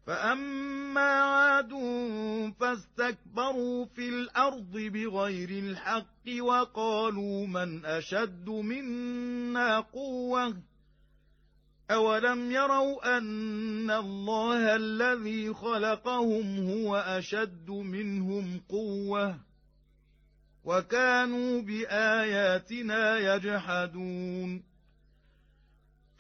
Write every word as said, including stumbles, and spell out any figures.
فأما عاد فاستكبروا في الأرض بغير الحق وقالوا من أشد منا قوة أولم يروا أن الله الذي خلقهم هو أشد منهم قوة وكانوا بآياتنا يجحدون